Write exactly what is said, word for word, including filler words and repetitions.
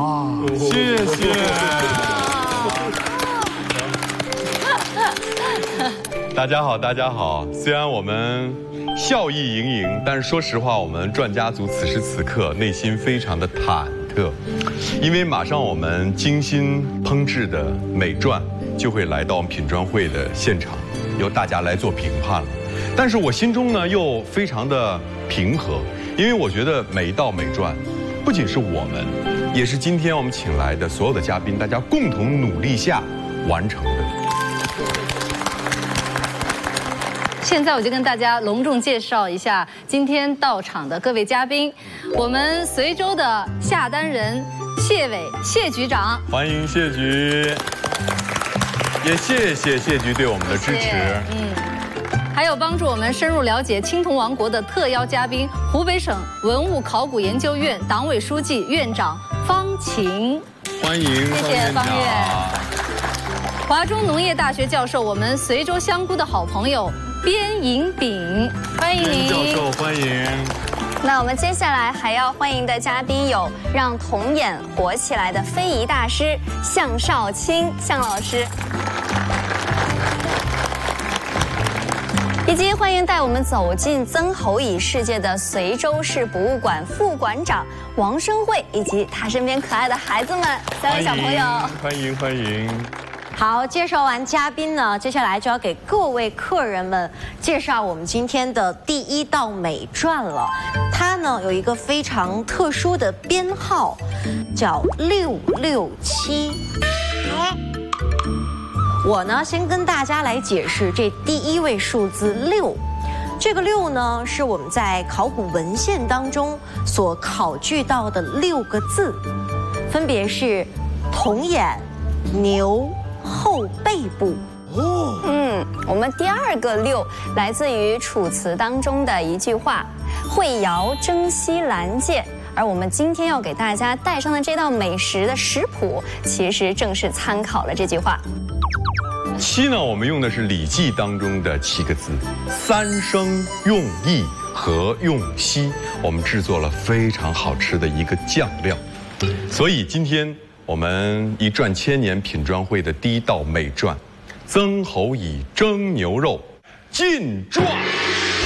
哇，谢谢。大家好，大家好。虽然我们笑意盈盈，但是说实话，我们传家族此时此刻内心非常的忐忑，因为马上我们精心烹制的美馔就会来到我们品专会的现场，由大家来做评判了。但是我心中呢又非常的平和，因为我觉得每一道美馔，不仅是我们，也是今天我们请来的所有的嘉宾，大家共同努力下完成的。 现在我就跟大家隆重介绍一下今天到场的各位嘉宾，我们随州的下单人谢伟谢局长， 欢迎谢局，也谢谢谢局对我们的支持。 嗯，还有帮助我们深入了解青铜王国的特邀嘉宾，湖北省文物考古研究院党委书记、院长方勤， 欢迎， 谢谢方院。华中农业大学教授，我们随州香菇的好朋友边银炳，欢迎您。 教授欢迎。 那我们接下来还要欢迎的嘉宾有让童眼活起来的非遗大师向少卿向老师，以及欢迎带我们走进曾侯乙世界的随州市博物馆副馆长王生慧，以及他身边可爱的孩子们，三位小朋友， 欢迎欢迎。 好，介绍完嘉宾呢，接下来就要给各位客人们介绍我们今天的第一道美馔了。它呢有一个非常特殊的编号，叫六六七。我呢先跟大家来解释这第一位数字六。这个六呢是我们在考古文献当中所考据到的六个字，分别是童眼、牛、后背部。 哦，嗯，我们第二个六来自于《楚辞》当中的一句话：“会肴征西兰介”，而我们今天要给大家带上的这道美食的食谱，其实正是参考了这句话。 七呢，我们用的是《礼记》当中的七个字：三生用意和用息。我们制作了非常好吃的一个酱料，所以今天我们一转千年品专会的第一道美馔，曾侯乙蒸牛肉进馔。